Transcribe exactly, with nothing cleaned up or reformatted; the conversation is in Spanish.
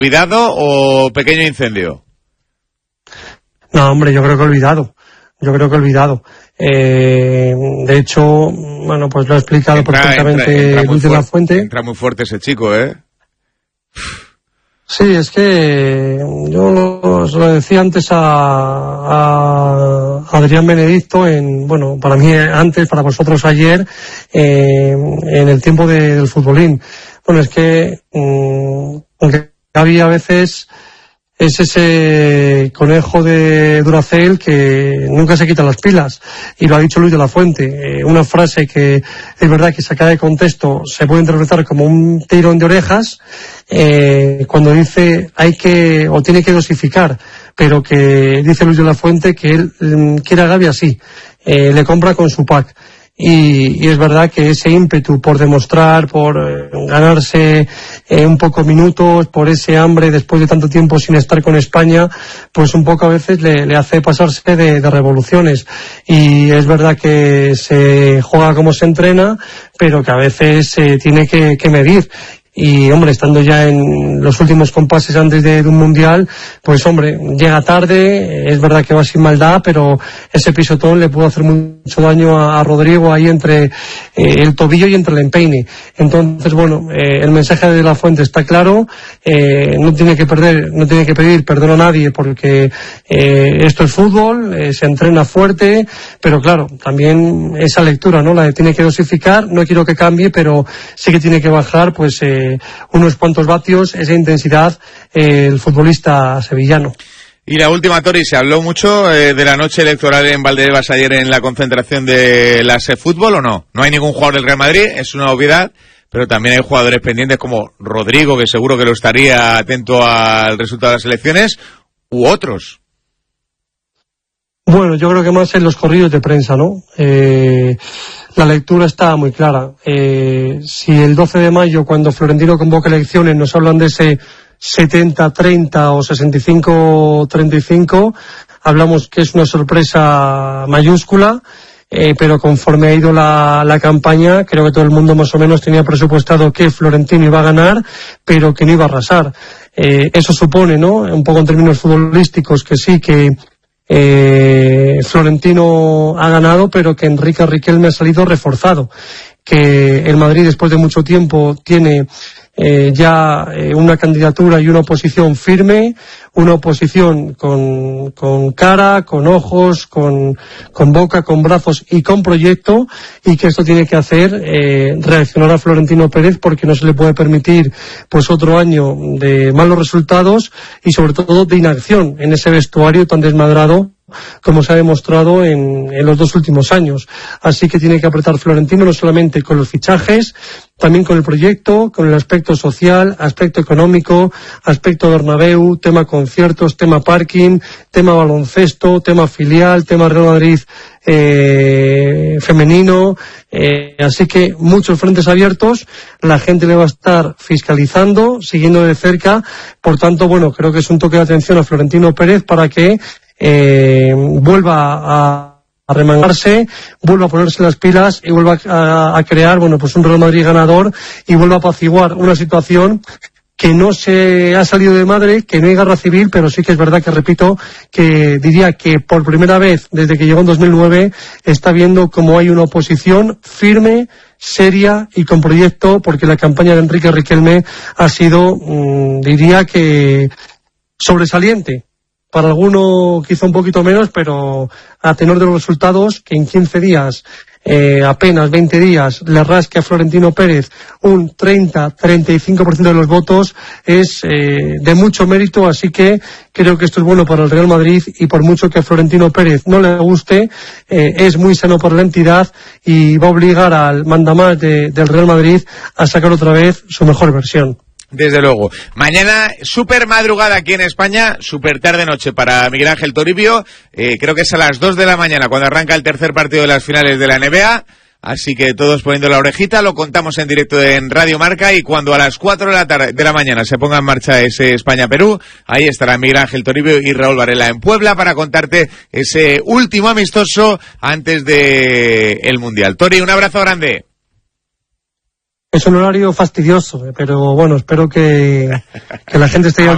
¿Olvidado o pequeño incendio? No, hombre, yo creo que olvidado. Yo creo que olvidado. Eh, de hecho, bueno, pues lo ha explicado entra, perfectamente entra, entra Luis de la Fuente. Entra muy fuerte ese chico, ¿eh? Sí, es que yo os lo decía antes a, a Adrián Benedicto, en, bueno, para mí antes, para vosotros ayer, eh, en el tiempo de, del futbolín. Bueno, es que, mmm, aunque había a veces es ese conejo de Duracell que nunca se quita las pilas, y lo ha dicho Luis de la Fuente, eh, una frase que es verdad que sacada de contexto se puede interpretar como un tirón de orejas, eh, cuando dice hay que, o tiene que dosificar, pero que dice Luis de la Fuente que él mm, quiere a Gavi así, eh, le compra con su pack. Y, y es verdad que ese ímpetu por demostrar, por eh, ganarse eh, un poco minutos, por ese hambre después de tanto tiempo sin estar con España, pues un poco a veces le, le hace pasarse de, de revoluciones. Y es verdad que se juega como se entrena, pero que a veces se tiene que, que medir. Y, hombre, estando ya en los últimos compases antes de, de un mundial, pues, hombre, llega tarde, es verdad que va sin maldad, pero ese pisotón le pudo hacer mucho daño a, a Rodrigo ahí entre eh, el tobillo y entre el empeine. Entonces, bueno, eh, el mensaje de la Fuente está claro, eh, no tiene que perder, no tiene que pedir perdón a nadie porque eh, esto es fútbol, eh, se entrena fuerte, pero claro, también esa lectura, ¿no? La de tiene que dosificar, no quiero que cambie, pero sí que tiene que bajar, pues, eh, unos cuantos vatios, esa intensidad, eh, el futbolista sevillano. Y la última, Tori, se habló mucho eh, de la noche electoral en Valdebebas ayer en la concentración de la SEFútbol, ¿o no? No hay ningún jugador del Real Madrid, es una obviedad, pero también hay jugadores pendientes como Rodrigo, que seguro que lo estaría atento al resultado de las elecciones, u otros. Bueno, yo creo que más en los corrillos de prensa, ¿no? Eh, la lectura está muy clara. Eh, si el doce de mayo, cuando Florentino convoca elecciones, nos hablan de ese setenta treinta o sesenta y cinco treinta y cinco, hablamos que es una sorpresa mayúscula, eh, pero conforme ha ido la, la campaña, creo que todo el mundo más o menos tenía presupuestado que Florentino iba a ganar, pero que no iba a arrasar. Eh, eso supone, ¿no? Un poco en términos futbolísticos, que sí, que Eh, Florentino ha ganado, pero que Enrique Riquelme ha salido reforzado, que el Madrid después de mucho tiempo tiene eh, ya eh, una candidatura y una oposición firme, una oposición con, con cara, con ojos, con, con boca, con brazos y con proyecto, y que esto tiene que hacer eh, reaccionar a Florentino Pérez, porque no se le puede permitir pues otro año de malos resultados y sobre todo de inacción en ese vestuario tan desmadrado como se ha demostrado en, en los dos últimos años. Así que tiene que apretar Florentino no solamente con los fichajes, también con el proyecto, con el aspecto social, aspecto económico, aspecto Bernabéu, tema conciertos, tema parking, tema baloncesto, tema filial, tema Real Madrid eh, femenino, eh, así que muchos frentes abiertos, la gente le va a estar fiscalizando, siguiendo de cerca, por tanto, bueno, creo que es un toque de atención a Florentino Pérez para que eh, vuelva a a remangarse, vuelva a ponerse las pilas y vuelva a, a crear, bueno, pues un Real Madrid ganador, y vuelva a apaciguar una situación que no se ha salido de madre, que no hay guerra civil, pero sí que es verdad que, repito, que diría que por primera vez desde que llegó en dos mil nueve está viendo como hay una oposición firme, seria y con proyecto, porque la campaña de Enrique Riquelme ha sido, mmm, diría que sobresaliente. Para alguno quizá un poquito menos, pero a tenor de los resultados, que en quince días, eh, apenas veinte días, le rasque a Florentino Pérez un treinta a treinta y cinco por ciento de los votos, es eh, de mucho mérito, así que creo que esto es bueno para el Real Madrid, y por mucho que a Florentino Pérez no le guste, eh, es muy sano para la entidad y va a obligar al mandamás de, del Real Madrid a sacar otra vez su mejor versión. Desde luego. Mañana, súper madrugada aquí en España, súper tarde noche para Miguel Ángel Toribio. Eh, creo que es a las dos de la mañana cuando arranca el tercer partido de las finales de la N B A. Así que todos poniendo la orejita, lo contamos en directo en Radio Marca, y cuando a las cuatro de la tarde, de la mañana se ponga en marcha ese España-Perú, ahí estará Miguel Ángel Toribio y Raúl Varela en Puebla para contarte ese último amistoso antes de el Mundial. Tori, un abrazo grande. Es un horario fastidioso, pero bueno, espero que, que la gente esté